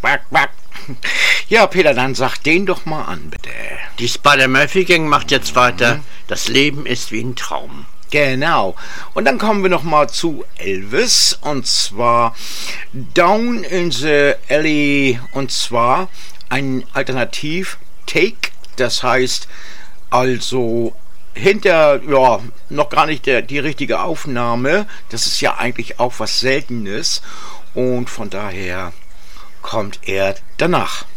quack, quack. Ja, Peter, dann sag den doch mal an, bitte. Die Spider-Murphy-Gang macht jetzt weiter. Das Leben ist wie ein Traum. Genau. Und dann kommen wir noch mal zu Elvis, und zwar Down in the Alley, und zwar ein Alternativ-Take, das heißt also hinter, ja, noch gar nicht die richtige Aufnahme, das ist ja eigentlich auch was Seltenes, und von daher kommt er danach.